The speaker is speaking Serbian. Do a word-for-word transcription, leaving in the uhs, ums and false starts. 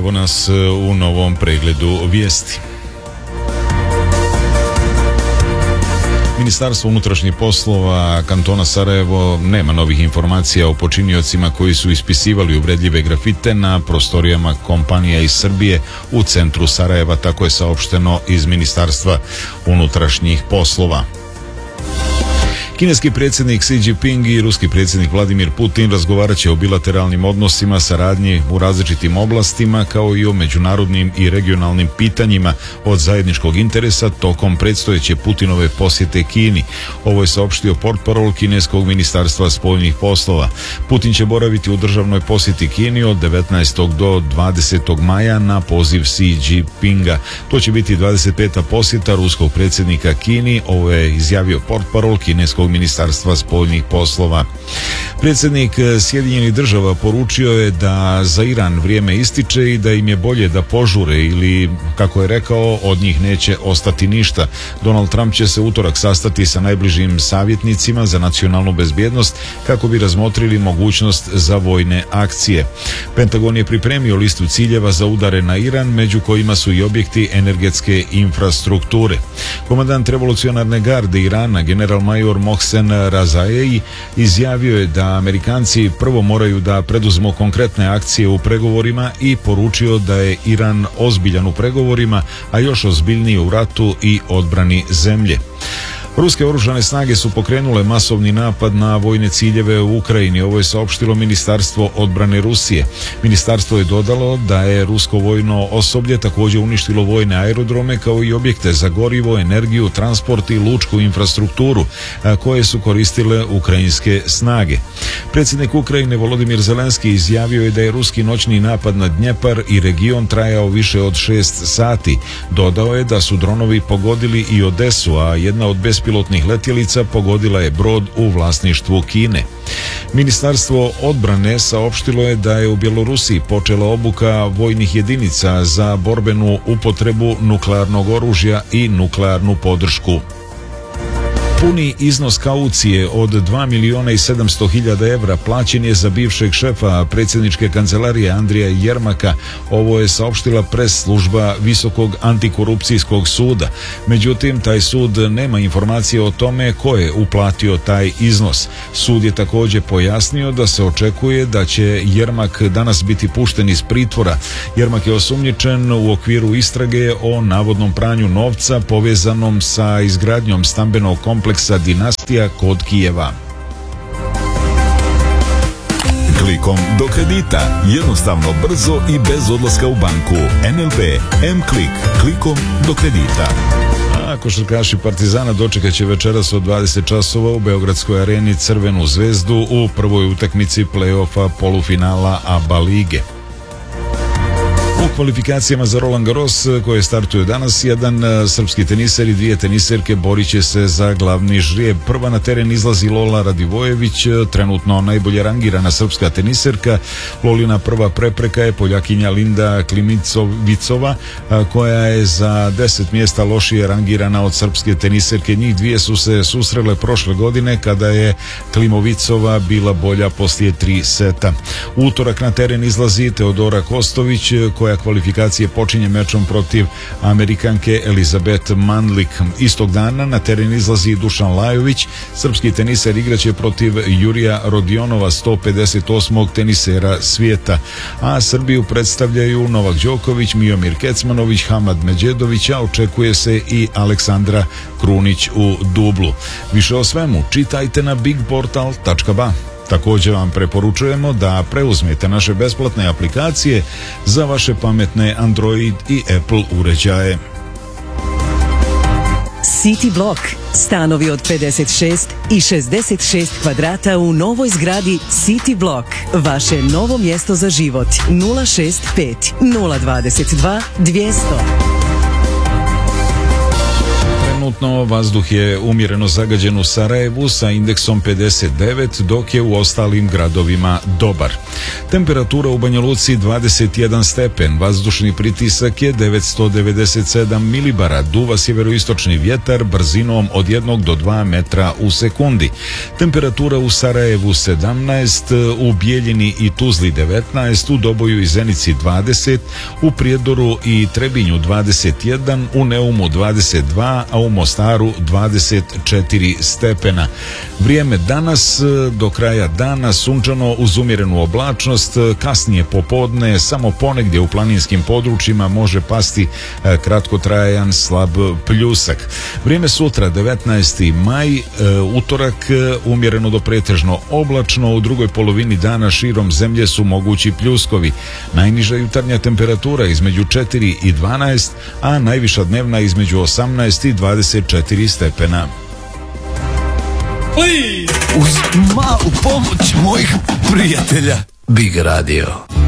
evo nas u novom pregledu vijesti. Ministarstvo unutrašnjih poslova kantona Sarajevo nema novih informacija o počiniocima koji su ispisivali uvredljive grafite na prostorijama kompanija iz Srbije u centru Sarajeva, tako je saopšteno iz Ministarstva unutrašnjih poslova. Kineski predsjednik Xi Jinping i ruski predsjednik Vladimir Putin razgovarat će o bilateralnim odnosima, saradnji u različitim oblastima, kao i o međunarodnim i regionalnim pitanjima od zajedničkog interesa tokom predstojeće Putinove posjete Kini. Ovo je saopštio portparol kineskog ministarstva spoljnih poslova. Putin će boraviti u državnoj posjeti Kini od devetnaestog do dvadesetog maja na poziv Xi Jinpinga. To će biti dvadeset peta posjeta ruskog predsjednika Kini, ovo je izjavio portparol kineskog ministarstva spoljnih poslova. Predsjednik Sjedinjenih država poručio je da za Iran vrijeme ističe i da im je bolje da požure ili, kako je rekao, od njih neće ostati ništa. Donald Trump će se utorak sastati sa najbližim savjetnicima za nacionalnu bezbjednost kako bi razmotrili mogućnost za vojne akcije. Pentagon je pripremio listu ciljeva za udare na Iran, među kojima su i objekti energetske infrastrukture. Komandant revolucionarne garde Irana, general major Mohsen Razaei, izjavio je da Amerikanci prvo moraju da preduzmu konkretne akcije u pregovorima i poručio da je Iran ozbiljan u pregovorima, a još ozbiljniji u ratu i odbrani zemlje. Ruske oružane snage su pokrenule masovni napad na vojne ciljeve u Ukrajini, ovo je saopštilo Ministarstvo odbrane Rusije. Ministarstvo je dodalo da je rusko vojno osoblje također uništilo vojne aerodrome kao i objekte za gorivo, energiju, transport i lučku infrastrukturu koje su koristile ukrajinske snage. Predsjednik Ukrajine Volodimir Zelenski izjavio je da je ruski noćni napad na Dnjepar i region trajao više od šest sati. Dodao je da su dronovi pogodili i Odesu, a jedna od bespilotnih letjelica pogodila je brod u vlasništvu Kine. Ministarstvo odbrane saopštilo je da je u Bjelorusiji počela obuka vojnih jedinica za borbenu upotrebu nuklearnog oružja i nuklearnu podršku. Puni iznos kaucije od dva miliona i sedamsto hiljada evra plaćen je za bivšeg šefa predsjedničke kancelarije Andrija Jermaka. Ovo je saopštila pres služba Visokog antikorupcijskog suda. Međutim, taj sud nema informacije o tome ko je uplatio taj iznos. Sud je također pojasnio da se očekuje da će Jermak danas biti pušten iz pritvora. Jermak je osumnjičen u okviru istrage o navodnom pranju novca povezanom sa izgradnjom stambenog kompleksa Dinastija kod Kijeva. Klikom do kredita. Jednostavno, brzo i bez odlaska u banku. N L B M-Klik. Klikom do kredita. A košarkaši Partizana dočekat će večeras od dvadeset časova u Beogradskoj areni Crvenu zvezdu u prvoj utakmici play-offa polufinala A B A lige. U kvalifikacijama za Roland Garros koje startuju danas, jedan srpski teniser i dvije teniserke borit će se za glavni žrijeb. Prva na teren izlazi Lola Radivojević, trenutno najbolje rangirana srpska teniserka. Lolina prva prepreka je Poljakinja Linda Klimicovicova, koja je za deset mjesta lošije rangirana od srpske teniserke. Njih dvije su se susrele prošle godine kada je Klimovicova bila bolja poslije tri seta. U utorak na teren izlazi Teodora Kostović, koja kvalifikacije počinje mečom protiv Amerikanke Elizabeth Mandlik. Istog dana na teren izlazi Dušan Lajović, srpski teniser igraće protiv Jurija Rodionova, sto pedeset osmog tenisera svijeta, a Srbiju predstavljaju Novak Đoković, Miomir Kecmanović, Hamad Međedović, a očekuje se i Aleksandra Krunić u dublu. Više o svemu čitajte na big portal tačka ba. Također vam preporučujemo da preuzmete naše besplatne aplikacije za vaše pametne Android i Apple uređaje. City Block. Stanovi od pedeset šest i šezdeset šest kvadrata u novoj zgradi City Block. Vaše novo mjesto za život. nula šest pet nula dvadeset dva dvjesto. Trenutno vazduh je umjereno zagađen u Sarajevu sa indeksom pedeset devet, dok je u ostalim gradovima dobar. Temperatura u Banja Luci dvadeset jedan stepen, vazdušni pritisak je devetsto devedeset sedam milibara, duva sjeveroistočni vjetar brzinom od jednog do dva metra u sekundi. Temperatura u Sarajevu sedamnaest, u Bijeljini i Tuzli devetnaest, u Doboju i Zenici dvadeset, u Prijedoru i Trebinju dvadeset jedan, u Neumu dvadeset dva, a u Mostaru dvadeset četiri stepena. Vrijeme danas do kraja dana sunčano uz umjerenu oblačnost, kasnije popodne samo ponegdje u planinskim područjima može pasti kratkotrajan slab pljusak. Vrijeme sutra devetnaesti maj, utorak, umjereno do pretežno oblačno, u drugoj polovini dana širom zemlje su mogući pljuskovi. Najniža jutarnja temperatura između četiri i dvanaest, a najviša dnevna između osamnaest i dvadeset četiri stepena. Uz malu pomoć mojih prijatelja Big Radio.